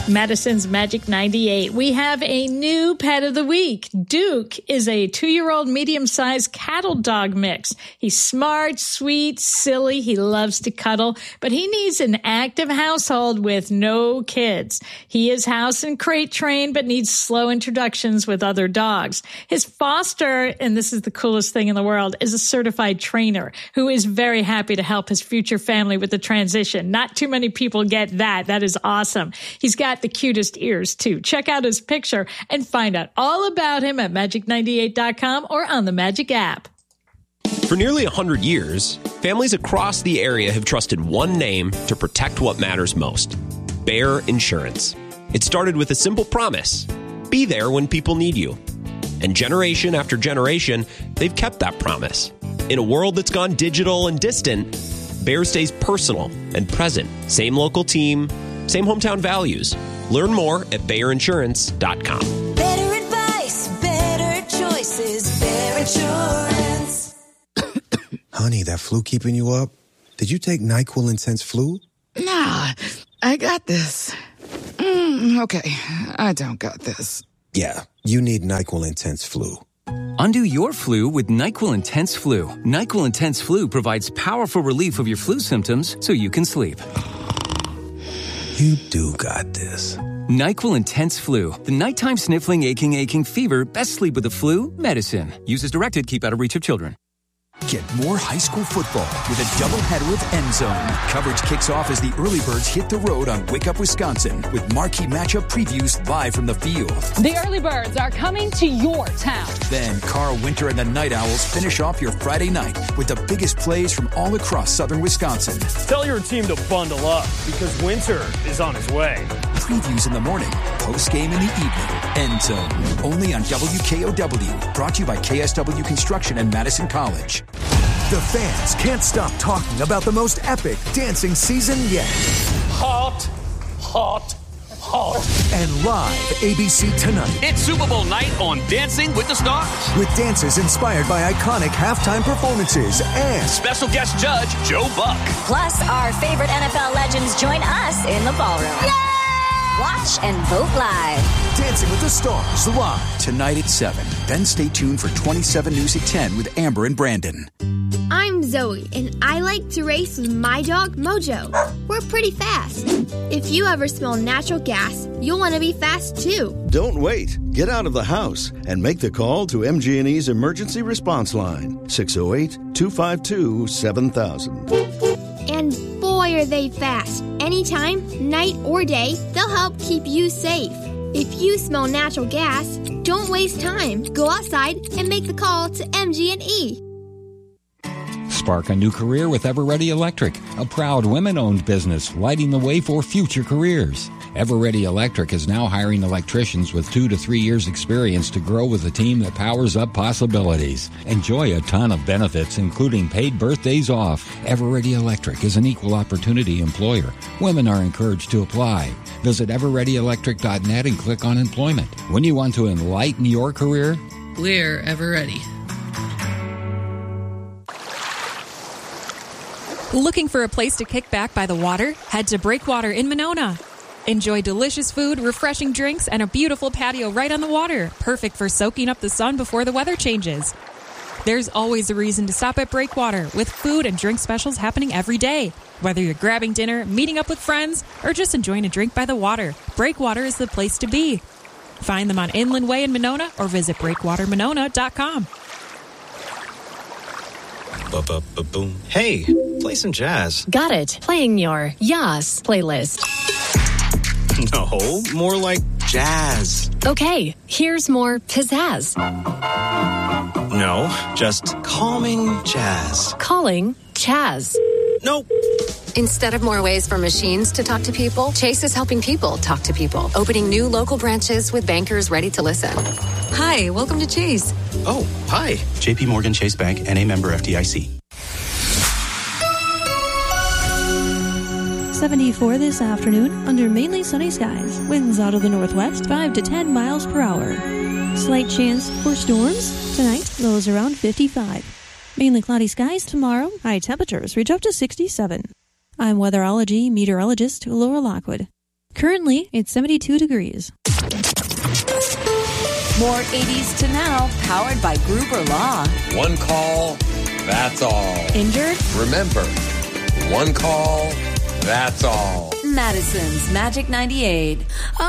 Madison's Magic 98. We have a new pet of the week. Duke is a 2-year-old medium-sized cattle dog mix. He's smart, sweet, silly. He loves to cuddle, but he needs an active household with no kids. He is house and crate trained, but needs slow introductions with other dogs. His foster, and this is the coolest thing in the world, is a certified trainer who is very happy to help his future family with the transition. Not too many people get that. That is awesome. He's got the cutest ears, too. Check out his picture and find out all about him at magic98.com or on the Magic app. For nearly 100 years, families across the area have trusted one name to protect what matters most: Bayer Insurance. It started with a simple promise: be there when people need you. And generation after generation, they've kept that promise. In a world that's gone digital and distant, Bayer stays personal and present. Same local team, same hometown values. Learn more at BayerInsurance.com. Better advice, better choices, Bayer Insurance. Honey, that flu keeping you up? Did you take NyQuil Intense Flu? Nah, I got this. Okay, I don't got this. Yeah, you need NyQuil Intense Flu. Undo your flu with NyQuil Intense Flu. NyQuil Intense Flu provides powerful relief of your flu symptoms so you can sleep. You do got this. NyQuil Intense Flu. The nighttime sniffling, aching fever. Best sleep with the flu medicine. Use as directed. Keep out of reach of children. Get more high school football with a doubleheader of End Zone. Coverage kicks off as the early birds hit the road on Wake Up Wisconsin with marquee matchup previews live from the field. The early birds are coming to your town. Then Carl Winter and the Night Owls finish off your Friday night with the biggest plays from all across southern Wisconsin. Tell your team to bundle up because Winter is on his way. Previews in the morning, post-game in the evening. End Zone, only on WKOW. Brought to you by KSW Construction and Madison College. The fans can't stop talking about the most epic dancing season yet. Hot. And live ABC tonight. It's Super Bowl night on Dancing with the Stars. With dances inspired by iconic halftime performances and special guest judge Joe Buck. Plus, our favorite NFL legends join us in the ballroom. Yay! Watch and vote live. Dancing with the Stars live. Tonight at 7. Then stay tuned for 27 News at 10 with Amber and Brandon. I'm Zoe, and I like to race with my dog, Mojo. We're pretty fast. If you ever smell natural gas, you'll want to be fast, too. Don't wait. Get out of the house and make the call to MG&E's Emergency Response Line, 608-252-7000. And boy, are they fast. Anytime, night or day, they'll help keep you safe. If you smell natural gas, don't waste time. Go outside and make the call to MG&E. Spark a new career with Everready Electric, a proud women-owned business lighting the way for future careers. Everready Electric is now hiring electricians with 2 to 3 years experience to grow with a team that powers up possibilities. Enjoy a ton of benefits, including paid birthdays off. Everready Electric is an equal opportunity employer. Women are encouraged to apply. Visit everreadyelectric.net and click on employment. When you want to enlighten your career, we're Everready. Looking for a place to kick back by the water? Head to Breakwater in Monona. Enjoy delicious food, refreshing drinks, and a beautiful patio right on the water, perfect for soaking up the sun before the weather changes. There's always a reason to stop at Breakwater, with food and drink specials happening every day. Whether you're grabbing dinner, meeting up with friends, or just enjoying a drink by the water, Breakwater is the place to be. Find them on Inland Way in Monona or visit breakwatermonona.com. Boom. Hey, play some jazz. Got it. Playing your Yas playlist. No, more like jazz. Okay, here's more pizzazz. No, just calming jazz. Calling Chaz. Nope. Instead of more ways for machines to talk to people, Chase is helping people talk to people, opening new local branches with bankers ready to listen. Hi, welcome to Chase. Oh, hi. JP Morgan Chase Bank, N.A. member FDIC. 74 this afternoon under mainly sunny skies. Winds out of the northwest 5 to 10 miles per hour. Slight chance for storms. Tonight, lows around 55. Mainly cloudy skies tomorrow. High temperatures reach up to 67. I'm weatherology meteorologist Laura Lockwood. Currently, it's 72 degrees. More 80s to now, powered by Gruber Law. One call, that's all. Injured? Remember, one call, that's all. Madison's Magic 98.